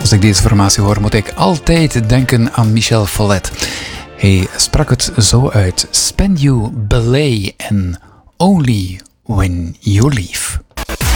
Als ik deze formatie hoor, moet ik altijd denken aan Michel Follet. Hij sprak het zo uit. Spend you belay and only when you leave.